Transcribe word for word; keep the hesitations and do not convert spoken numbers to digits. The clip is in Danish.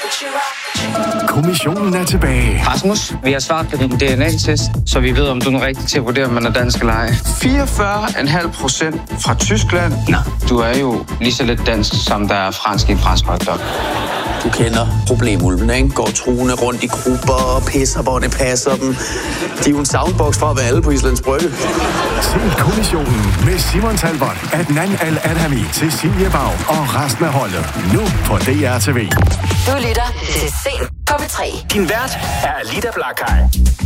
Kommissionen er tilbage. Rasmus, vi har svaret på din D N A-test, så vi ved, om du er rigtig til at vurdere, om man er dansk eller ej. fireogfyrre komma fem procent fra Tyskland. Nå, du er jo lige så lidt dansk, som der er fransk i en fransk hotdog. Du kender problemulven, ikke? Går truende rundt i grupper og pisser, hvor det passer dem. De er jo en soundbox for at være alle på Islands Brygge. Se Kommissionen med Simon Talbot, Adnan Al-Adhami, Cecilie Bau og resten af holdet. Nu på D R T V. Du lytter til Sent på P tre. Din vært er Alida Blackay.